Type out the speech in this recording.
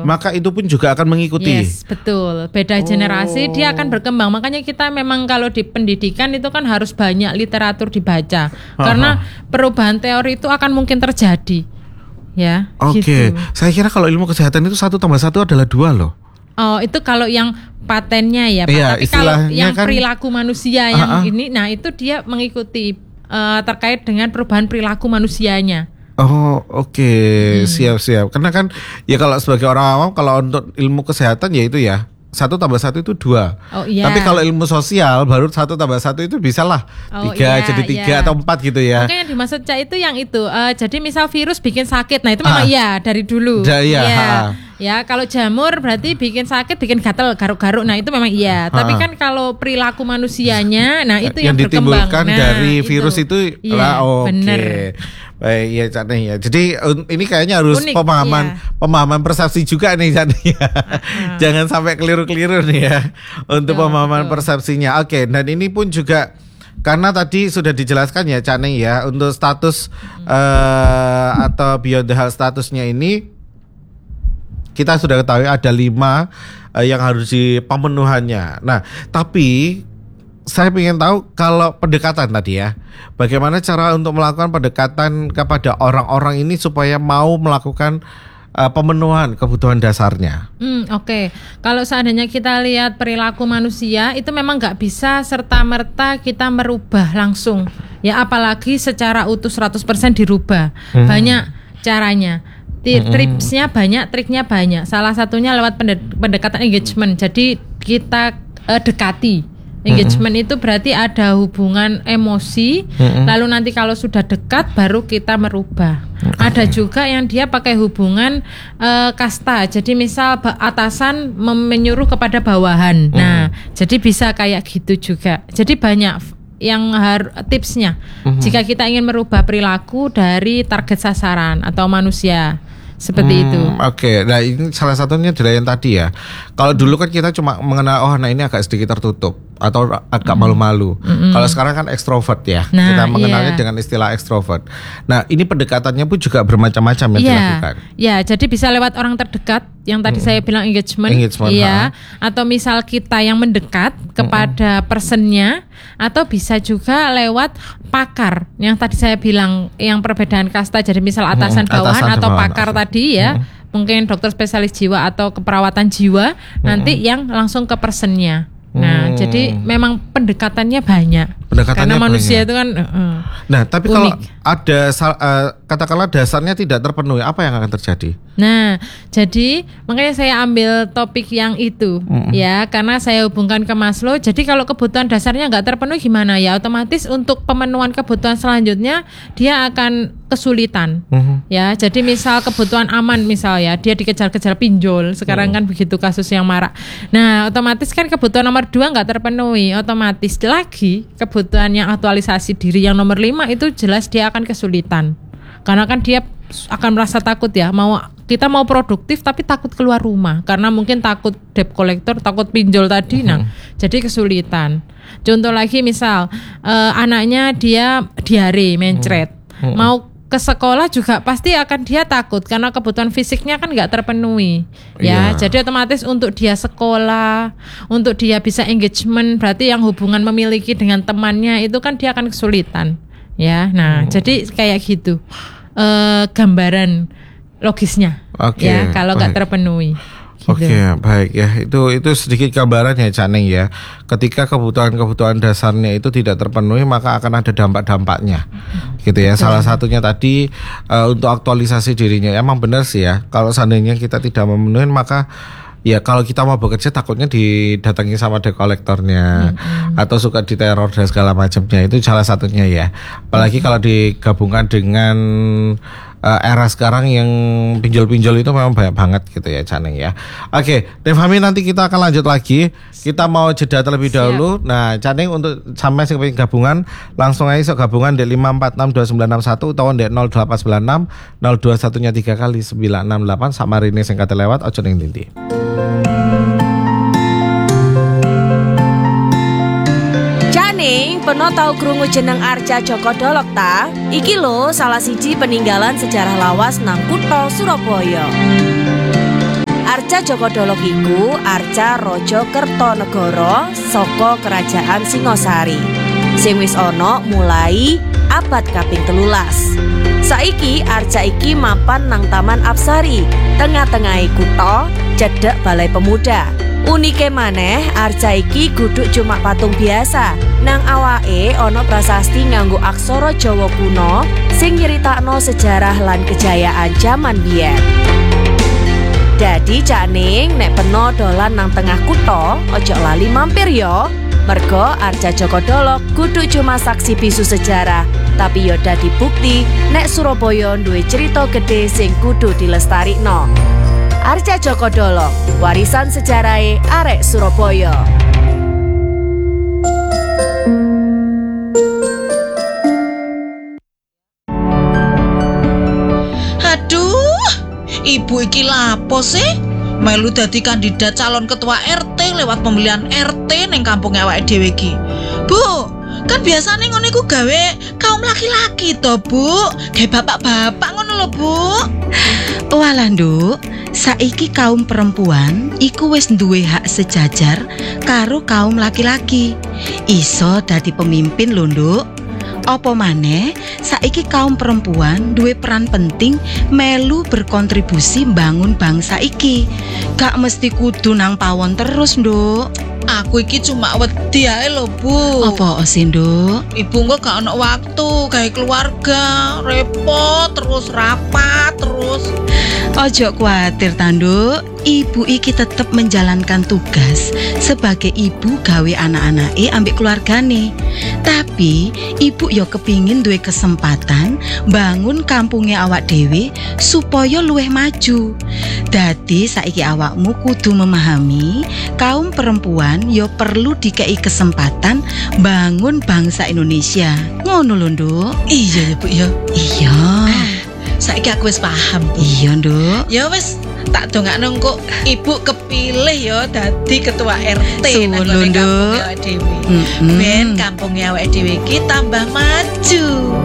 maka itu pun juga akan mengikuti. Yes, betul. Beda generasi dia akan berkembang. Makanya kita memang kalau di pendidikan itu kan harus banyak literatur dibaca. Karena perubahan teori itu akan mungkin terjadi. Ya. Oke. Gitu. Saya kira kalau ilmu kesehatan itu 1+1 adalah 2 loh. Oh, itu kalau yang patennya ya, Pak. Iya, Tapi kalau yang kan, perilaku manusia yang ini, nah itu dia mengikuti terkait dengan perubahan perilaku manusianya. Oh, oke. Siap. Karena kan ya kalau sebagai orang awam, kalau untuk ilmu kesehatan ya itu ya 1+1 itu 2. Oh, iya. Tapi kalau ilmu sosial baru 1+1 itu bisalah 3 jadi 3 atau 4 gitu ya. Makanya yang dimaksud Cak itu yang itu. Jadi misal virus bikin sakit, nah itu memang iya dari dulu. Ya, kalau jamur berarti bikin sakit, bikin gatal, garuk-garuk. Nah, itu memang iya. Tapi kan kalau perilaku manusianya, nah itu yang berkembang. Ditimbulkan dari virus itu iya, oke. Baik, ya Cak Ning ya. Jadi ini kayaknya harus unik, pemahaman persepsi juga nih Cak Ning ya. Jangan sampai keliru-keliru nih ya untuk pemahaman persepsinya. Oke, dan ini pun juga karena tadi sudah dijelaskan ya Cak Ning ya, untuk status atau beyond the health statusnya ini kita sudah ketahui ada 5 yang harus pemenuhannya. Nah, tapi saya ingin tahu kalau pendekatan tadi ya, bagaimana cara untuk melakukan pendekatan kepada orang-orang ini supaya mau melakukan pemenuhan kebutuhan dasarnya. Oke. Kalau seandainya kita lihat perilaku manusia itu memang nggak bisa serta-merta kita merubah langsung. Ya apalagi secara utuh 100% dirubah. Banyak caranya. Tripsnya banyak, triknya banyak. Salah satunya lewat pendekatan engagement. Jadi kita dekati. Engagement itu berarti ada hubungan emosi. Lalu nanti kalau sudah dekat baru kita merubah. Ada juga yang dia pakai hubungan kasta. Jadi misal atasan menyuruh kepada bawahan. Nah, jadi bisa kayak gitu juga. Jadi banyak yang tipsnya. Jika kita ingin merubah perilaku dari target sasaran atau manusia. Seperti itu. Oke. Nah ini salah satunya adalah yang tadi ya. Kalau dulu kan kita cuma mengenal nah ini agak sedikit tertutup atau agak malu-malu. Kalau sekarang kan ekstrovert ya. Kita mengenalnya dengan istilah ekstrovert. Nah ini pendekatannya pun juga bermacam-macam yang dilakukan. Ya, jadi bisa lewat orang terdekat yang tadi saya bilang engagement ya. Atau misal kita yang mendekat kepada personnya, atau bisa juga lewat pakar yang tadi saya bilang yang perbedaan kasta. Jadi misal atasan bawahan atau pakar tadi ya. Mungkin dokter spesialis jiwa atau keperawatan jiwa, nanti yang langsung ke personnya. Nah, jadi memang pendekatannya banyak. Karena manusia itu kan nah, tapi unik. Kalau ada katakanlah dasarnya tidak terpenuhi, apa yang akan terjadi? Nah, jadi makanya saya ambil topik yang itu ya, karena saya hubungkan ke Maslow. Jadi kalau kebutuhan dasarnya nggak terpenuhi gimana ya? Otomatis untuk pemenuhan kebutuhan selanjutnya dia akan kesulitan. Ya, jadi misal kebutuhan aman misal ya, dia dikejar-kejar pinjol. Sekarang kan begitu kasus yang marak. Nah, otomatis kan kebutuhan nomor 2 nggak terpenuhi. Otomatis lagi kebutuhan yang aktualisasi diri yang nomor 5 itu jelas dia akan kesulitan. Karena kan dia akan merasa takut ya, kita mau produktif tapi takut keluar rumah karena mungkin takut debt collector, takut pinjol tadi. Nah, jadi kesulitan. Contoh lagi misal anaknya dia diare, mencret, mau ke sekolah juga pasti akan dia takut karena kebutuhan fisiknya kan nggak terpenuhi ya. Jadi otomatis untuk dia sekolah, untuk dia bisa engagement, berarti yang hubungan memiliki dengan temannya itu kan dia akan kesulitan ya. Nah, jadi kayak gitu gambaran logisnya ya kalau nggak terpenuhi. Gitu. Oke, baik ya. Itu sedikit gambaran ya Cak Ning ya. Ketika kebutuhan-kebutuhan dasarnya itu tidak terpenuhi, maka akan ada dampak-dampaknya. Gitu ya. Salah satunya tadi untuk aktualisasi dirinya. Emang benar sih ya. Kalau seandainya kita tidak memenuhi, maka ya kalau kita mau bekerja takutnya didatangi sama debt collectornya atau suka diteror dan segala macamnya. Itu salah satunya ya. Apalagi kalau digabungkan dengan era sekarang yang pinjol-pinjol itu memang banyak banget gitu ya Cak Ning ya. Oke, Devami nanti kita akan lanjut lagi. Kita mau jeda terlebih dahulu. Nah, Cak Ning untuk sampai seperti gabungan langsung aja gabungan di 5462961 atau di 0896 021-nya 3 kali 968 sama Rini sing kate lewat ojo ning ndi. Peno tau krungu jeneng Arca Djoko Dolok ta? Iki lho salah siji peninggalan sejarah lawas nang kutha Surabaya. Arca Djoko Dolog iku arca Raja Kertanegara saka Kerajaan Singosari sing wis ana mulai abad kaping 13. Saiki arca iki mapan nang Taman Apsari, tengah-tengahe kutha, cedhek Balai Pemuda. Unike maneh arca iki guduk cuma patung biasa, nang awake ana prasasti nganggo aksara Jawa kuno sing nyeritakno sejarah lan kejayaan jaman biyen. Dadi Cak Ning nek peno dolan nang tengah kutha, ojo lali mampir yo. Mergo Arca Djoko Dolog kudu cuma saksi bisu sejarah, tapi yo dadi bukti nek Surabaya duwe cerita gede sing kudu dilestarikno. Arca Djoko Dolog, warisan sejarahe arek Surabaya. Ibu iki lapo sih? Melu dadi kandidat calon ketua RT lewat pemilihan RT ning kampunge awake dhewe iki. Bu, kan biasane ngono iku gawe kaum laki-laki to, Bu. Gawe bapak-bapak ngono lho, Bu. Walah, Nduk, saiki kaum perempuan iku wis duwe hak sejajar karo kaum laki-laki. Iso dadi pemimpin lho, Nduk. Apa maneh saiki kaum perempuan duwe peran penting melu berkontribusi mbangun bangsa iki. Gak mesti kudu nang pawon terus, Nduk. Aku iki cuma wedi ae lho, Bu. Apa sih, Nduk? Ibu kok gak ono waktu gawe keluarga, repot terus rapat terus. Ojo kuatir, Nduk. Ibu iki tetep menjalankan tugas sebagai ibu gawe anak-anake ambek keluargane. Tapi ibu yo kepingin duwe kesempatan bangun kampungnya awak dhewe supaya luwih maju. Dadi saiki awakmu kudu memahami kaum perempuan yo perlu dikei kesempatan bangun bangsa Indonesia. Ngono lho, Nduk. Iya ya, Bu ya. Iya. Saiki aku wis paham, Bu. Iya, Nduk. Ya wis, tak dongakno engko ibu kepilih ya dadi ketua RT nang Suwun, kampung Nduk. awake dhewe. Ben kampung awake dhewe iki tambah maju.